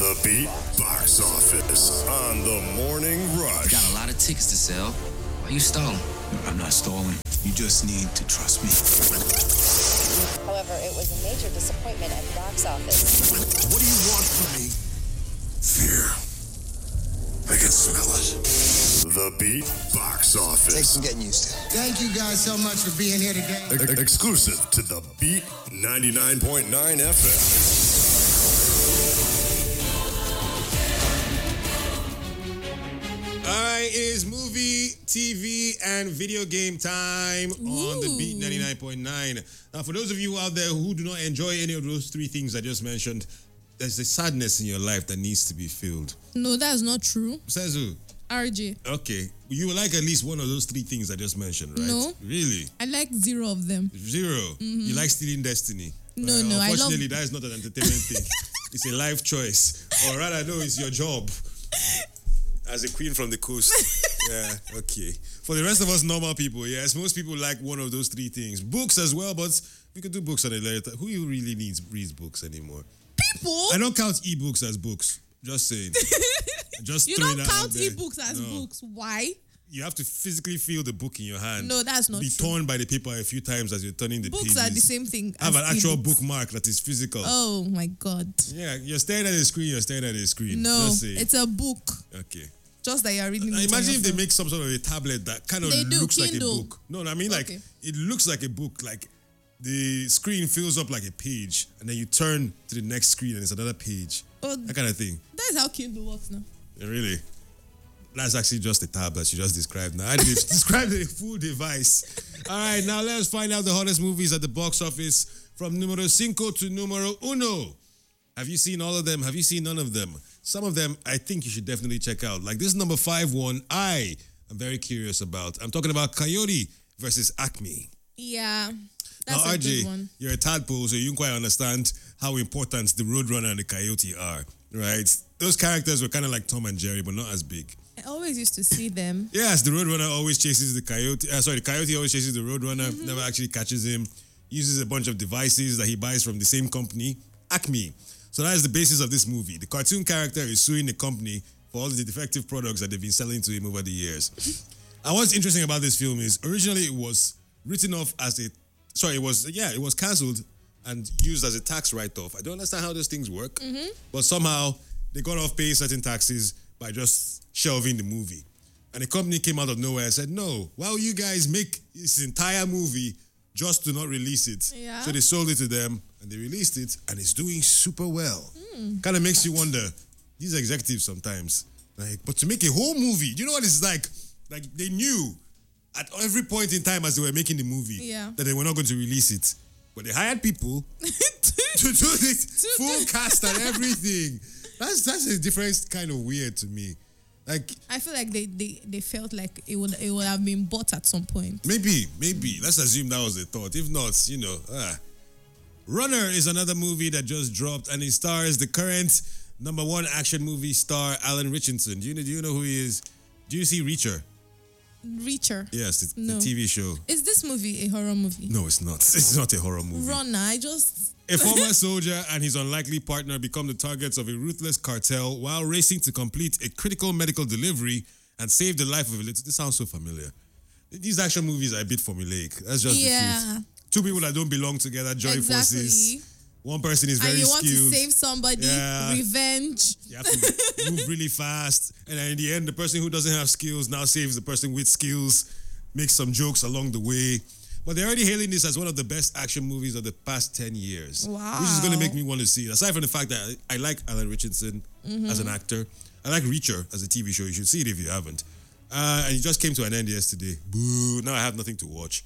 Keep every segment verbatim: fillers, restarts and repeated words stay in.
The Beat Box Office on the Morning Rush. Got a lot of tickets to sell. Why you stalling? I'm not stalling. You just need to trust me. However, it was a major disappointment at the box office. What do you want from me? Fear. I can smell it. The Beat Box Office. Takes some getting used to. Thank you guys so much for being here today. Ex- exclusive to The Beat ninety-nine point nine F M. All right, it is movie, T V, and video game time on the Beat ninety-nine point nine. Now, for those of you out there who do not enjoy any of those three things I just mentioned, there's a sadness in your life that needs to be filled. No, that's not true. Says who? R J. Okay. You would like at least one of those three things I just mentioned, right? No. Really? I like zero of them. Zero. Mm-hmm. You like stealing destiny. No, Uh, no, I love... Unfortunately, that is not an entertainment thing. It's a life choice. Or rather, no, it's your job. As a queen from the coast. Yeah, okay. For the rest of us normal people, yes, most people like one of those three things. Books as well, but we could do books on a later. Who really needs reads books anymore? People? I don't count ebooks as books. Just saying. Just You throwing don't that out count there. ebooks as No. books. Why? You have to physically feel the book in your hand. No, that's not Be true. torn by the paper a few times as you're turning the Books pages. are the same thing Have as an actual ebooks. bookmark that is physical. Oh my God. Yeah, you're staring at the screen, you're staring at the screen. No, Just saying. it's a book. Okay. Just that you're reading Now, it on imagine your if they phone. make some sort of a tablet that kind of They do, looks like a Kindle. book. No, no, I mean like Okay. it looks like a book. Like the screen fills up like a page, and then you turn to the next screen and it's another page. Oh, That kind of thing. that's how Kindle works now. Yeah, really? That's actually just a tab that you just described now. I did describe the full device. All right, now let's find out the hottest movies at the box office from numero cinco to numero uno. Have you seen all of them? Have you seen none of them? Some of them I think you should definitely check out. Like this number five one, I am very curious about. I'm talking about Coyote versus Acme. Yeah, that's Now, a R J, good one. you're a tadpole, so you don't quite understand how important the Roadrunner and the Coyote are, right? Those characters were kind of like Tom and Jerry, but not as big. I always used to see them. Yes, the Roadrunner always chases the Coyote. Uh, sorry, the Coyote always chases the Roadrunner, Mm-hmm. never actually catches him. Uses a bunch of devices that he buys from the same company, Acme. So that is the basis of this movie. The cartoon character is suing the company for all the defective products that they've been selling to him over the years. And what's interesting about this film is originally it was written off as a, sorry, it was, yeah, it was cancelled and used as a tax write-off. I don't understand how those things work, Mm-hmm. but somehow they got off paying certain taxes by just shelving the movie. And the company came out of nowhere and said, no, why will you guys make this entire movie just to not release it? Yeah. So they sold it to them and they released it and it's doing super well. Mm. Kind of makes you wonder, these executives sometimes, like, but to make a whole movie, do you know what it's like? Like they knew at every point in time as they were making the movie Yeah. that they were not going to release it. But they hired people to do this full cast and everything. That's that's a different kind of weird to me. Like I feel like they, they, they felt like it would it would have been bought at some point. maybe, maybe. Let's assume that was the thought. If not, you know. Ah. Runner is another movie that just dropped and it stars the current number one action movie star, Alan Richardson. Do you know, do you know who he is? Do you see Reacher? Reacher. Yes, it's No. the T V show. Is this movie a horror movie? No, it's not. It's not a horror movie. Runner. I just A former soldier and his unlikely partner become the targets of a ruthless cartel while racing to complete a critical medical delivery and save the life of a little. This sounds so familiar. These action movies are a bit formulaic. That's just the Yeah. truth. Two people that don't belong together join Exactly. forces. One person is very and you want skilled. to save somebody, Yeah. revenge. You have to move really fast. And then in the end, the person who doesn't have skills now saves the person with skills, makes some jokes along the way. But they're already hailing this as one of the best action movies of the past ten years. Wow. Which is going to make me want to see it. Aside from the fact that I, I like Alan Richardson as an actor. I like Reacher as a T V show. You should see it if you haven't. Uh, and it just came to an end yesterday. Boo. Now I have nothing to watch.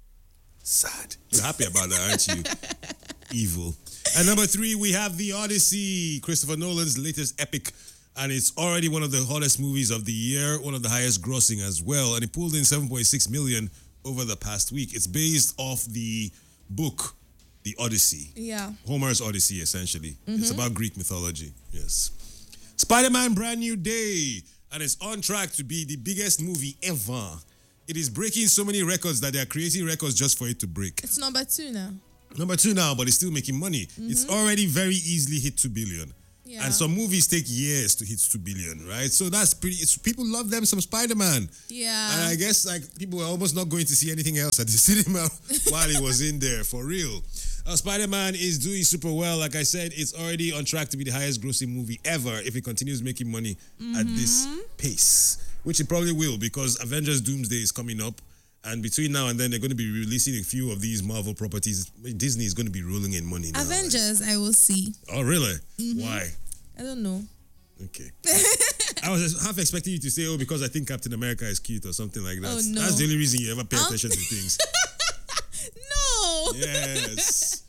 Sad. You're happy about that, aren't you? Evil. And number three, we have The Odyssey, Christopher Nolan's latest epic. And it's already one of the hottest movies of the year, one of the highest grossing as well. And it pulled in seven point six million over the past week. It's based off the book, The Odyssey. Yeah. Homer's Odyssey, essentially. It's about Greek mythology. Yes. Spider-Man Brand New Day. And it's on track to be the biggest movie ever. It is breaking so many records that they are creating records just for it to break. It's number two now. Number two now, but it's still making money. It's already very easily hit two billion. Yeah. And some movies take years to hit two billion, right? So that's pretty. It's, people love them some Spider-Man. Yeah. And I guess like people were almost not going to see anything else at the cinema while he was in there, for real. Uh, Spider-Man is doing super well. Like I said, it's already on track to be the highest grossing movie ever if it continues making money Mm-hmm. at this pace, which it probably will, because Avengers Doomsday is coming up. And between now and then, they're going to be releasing a few of these Marvel properties. Disney is going to be rolling in money now. Avengers, I will see. Oh, really? Mm-hmm. Why? I don't know. Okay. I was half expecting you to say, oh, because I think Captain America is cute or something like that. Oh, no. That's the only reason you ever pay Um, attention to things. No. Yes.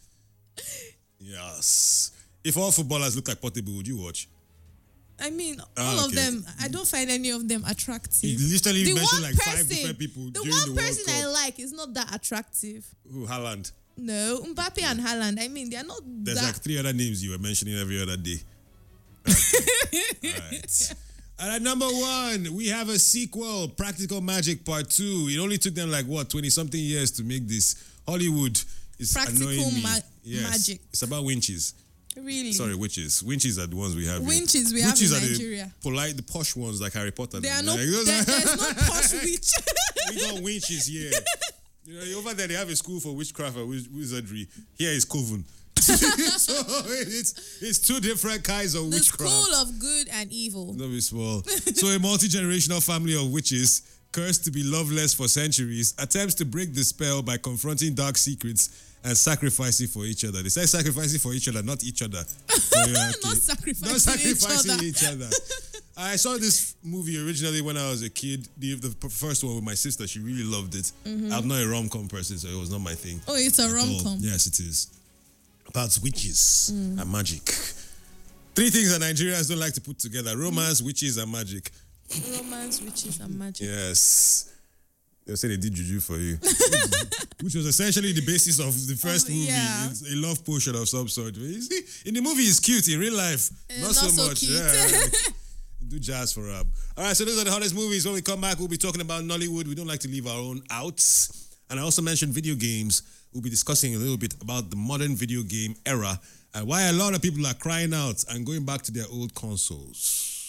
Yes. If all footballers look like Portable, would you watch? I mean, Ah, all of okay. them, I don't find any of them attractive. You literally the mentioned one like person, five different people the during one the World person I Cup. like is not that attractive. Ooh, Haaland. No, Mbappe and Haaland, I mean, they're not There's that. like three other names you were mentioning every other day. All right. And at number one, we have a sequel, Practical Magic Part two. It only took them like, what, twenty-something years to make this. Hollywood is Practical annoying me. ma- Yes. magic. It's about winches. Really? Sorry, witches. Winches are the ones we have here. Winches we have Witches in are Nigeria. the polite, the posh ones like Harry Potter. There are them. no, Like, there, those are- there's no posh witch. we got winches here. You know, over there they have a school for witchcraft and wiz- wizardry. Here is Coven. So it's it's two different kinds of The witchcraft. school of good and evil. Not be small. So a multi-generational family of witches, cursed to be loveless for centuries, attempts to break the spell by confronting dark secrets and sacrificing for each other. They say sacrificing for each other, not each other. Oh, yeah, okay. Not sacrificing, Not sacrificing each other. each other. I saw this movie originally when I was a kid. The, the first one with my sister, she really loved it. Mm-hmm. I'm not a rom-com person, so it was not my thing. Oh, it's a at all. rom-com. Yes, it is. About witches Mm. and magic. Three things that Nigerians don't like to put together: romance, witches, and magic. Romance, witches, and magic. Yes. They'll say they did juju for you. Which was essentially the basis of the first Oh, movie. yeah. It's a love potion of some sort. You see, in the movie, it's cute. In real life, Eh, not, not so, so much. cute. Yeah, like, do jazz for Ab. All right, so those are the hottest movies. When we come back, we'll be talking about Nollywood. We don't like to leave our own outs. And I also mentioned video games. We'll be discussing a little bit about the modern video game era and why a lot of people are crying out and going back to their old consoles.